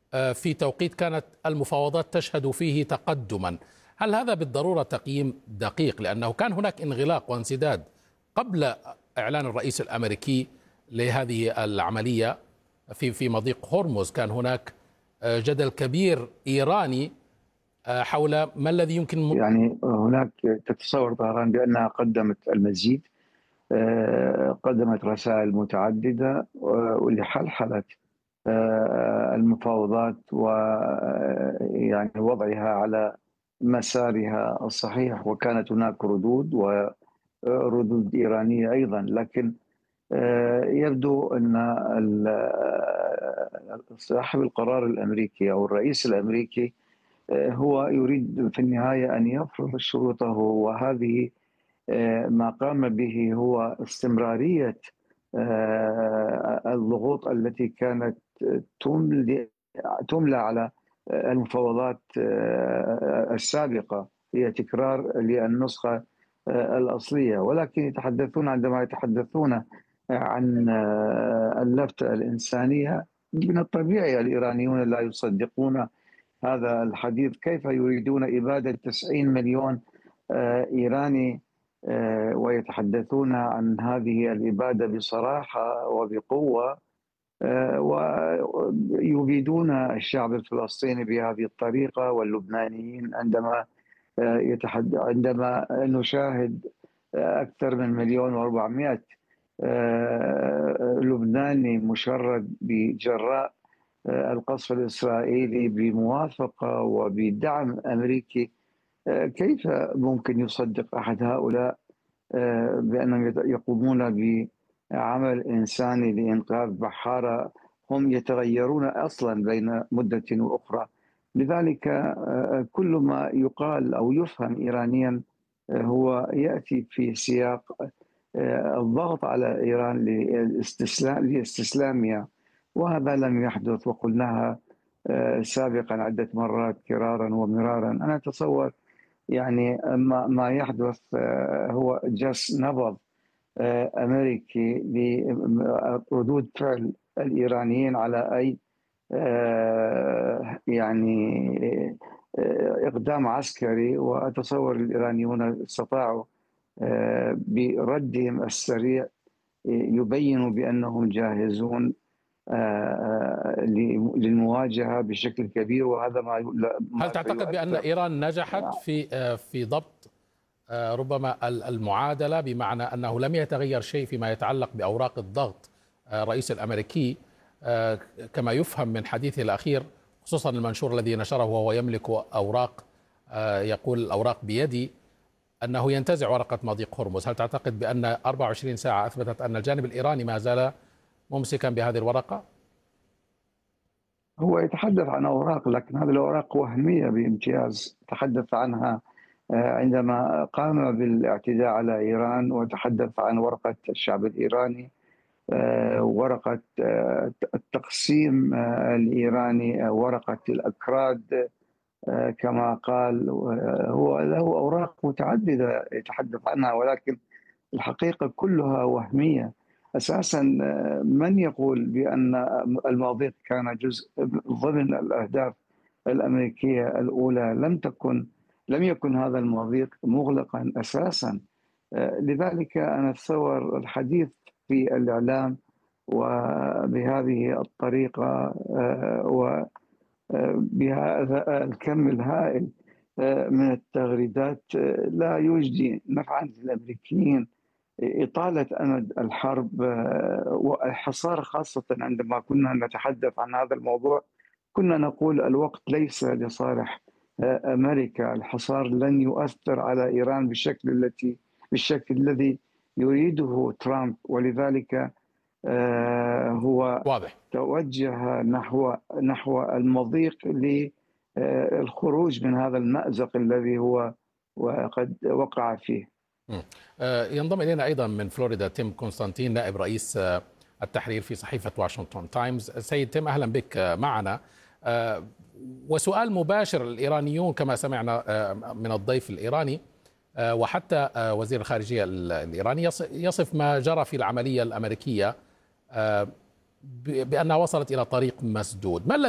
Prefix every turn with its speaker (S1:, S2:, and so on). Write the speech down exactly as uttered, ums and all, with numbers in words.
S1: في توقيت كانت المفاوضات تشهد فيه تقدما. هل هذا بالضرورة تقييم دقيق؟ لأنه كان هناك انغلاق وانسداد قبل إعلان الرئيس الأمريكي لهذه العملية في في مضيق هرمز. كان هناك جدل كبير إيراني حول ما الذي يمكن
S2: يعني هناك تتصور طهران بأنها قدمت المزيد، قدمت رسائل متعددة ولحلحلة المفاوضات ويعني وضعها على مسارها الصحيح، وكانت هناك ردود وردود إيرانية أيضا، لكن يبدو أن صاحب القرار الأمريكي أو الرئيس الأمريكي هو يريد في النهاية أن يفرض شروطه، وهذه ما قام به هو استمرارية الضغوط التي كانت تملى على المفاوضات السابقة، هي تكرار للنسخة الأصلية. ولكن يتحدثون عندما يتحدثون عن اللفتة الإنسانية، من الطبيعي الإيرانيون لا يصدقون هذا الحديث. كيف يريدون إبادة تسعين مليون إيراني ويتحدثون عن هذه الإبادة بصراحة وبقوة، ويبيدون الشعب الفلسطيني بهذه الطريقة واللبنانيين عندما يتحد عندما نشاهد أكثر من مليون وأربعمائة لبناني مشرد بجراء القصف الإسرائيلي بموافقة وبدعم أمريكي. كيف ممكن يصدق أحد هؤلاء بأنهم يقومون بعمل إنساني لإنقاذ بحارة هم يتغيرون أصلا بين مدة وأخرى؟ لذلك كل ما يقال أو يفهم إيرانيا هو يأتي في سياق الضغط على إيران لاستسلامها، وهذا لم يحدث، وقلناها سابقا عدة مرات كرارا ومرارا. أنا أتصور يعني ما يحدث هو جس نبض أمريكي لردود فعل الإيرانيين على أي يعني إقدام عسكري، وأتصور الإيرانيون استطاعوا بردهم السريع يبينوا بأنهم جاهزون للمواجهة بشكل كبير. وهذا ما
S1: هل تعتقد بأن إيران نجحت في في ضبط ربما المعادلة، بمعنى أنه لم يتغير شيء فيما يتعلق بأوراق الضغط الرئيس الأمريكي كما يفهم من حديثه الأخير، خصوصا المنشور الذي نشره وهو يملك أوراق يقول الأوراق بيدي، أنه ينتزع ورقة مضيق هرمز؟ هل تعتقد بأن أربع وعشرين ساعة أثبتت أن الجانب الإيراني ما زال ممسكا بهذه الورقة؟
S2: هو يتحدث عن أوراق، لكن هذه الأوراق وهمية بامتياز. تحدث عنها عندما قام بالاعتداء على إيران، وتحدث عن ورقة الشعب الإيراني، ورقة التقسيم الإيراني، ورقة الأكراد كما قال. هو له أوراق متعددة يتحدث عنها، ولكن الحقيقة كلها وهمية. أساسا من يقول بأن المضيق كان جزء ضمن الأهداف الأمريكية الأولى؟ لم تكن لم يكن هذا المضيق مغلقا أساسا. لذلك أنا أتصور الحديث في الإعلام وبهذه الطريقة وبهذا الكم الهائل من التغريدات لا يجدي نفعا للأمريكيين. إطالة أمد الحرب والحصار، خاصة عندما كنا نتحدث عن هذا الموضوع كنا نقول الوقت ليس لصالح أمريكا. الحصار لن يؤثر على إيران بالشكل التي بالشكل الذي يريده ترامب، ولذلك هو
S1: واضح.
S2: توجه نحو نحو المضيق للخروج من هذا المأزق الذي هو وقد وقع فيه.
S1: ينضم إلينا أيضا من فلوريدا تيم كونستانتين، نائب رئيس التحرير في صحيفة واشنطن تايمز. سيد تيم، أهلا بك معنا. وسؤال مباشر، الإيرانيون كما سمعنا من الضيف الإيراني وحتى وزير الخارجية الإيراني يصف ما جرى في العملية الأمريكية بأنها وصلت إلى طريق مسدود. ما